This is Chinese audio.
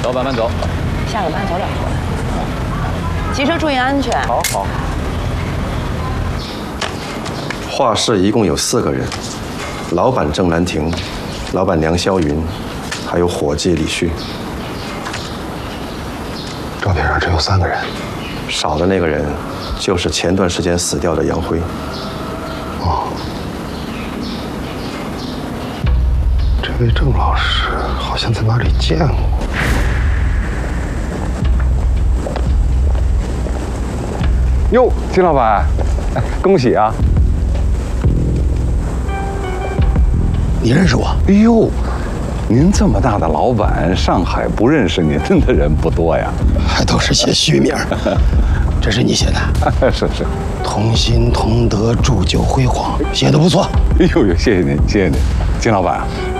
走，慢慢走。 下个班早点回来。骑车注意安全。 好好。 画室一共有4个人，老板郑兰亭，老板娘肖云，还有伙计李旭。 照片上只有3个人， 少的那个人就是前段时间死掉的杨辉。 哦，这位郑老师好像在哪里见过。 哟，金老板，恭喜啊！ 你认识我？ 哎呦，您这么大的老板，上海不认识您的人不多呀。 还都是写虚名。这是你写的？ 是是。 同心同德，铸就辉煌，写的不错。 哎呦呦，谢谢您，谢谢您，金老板，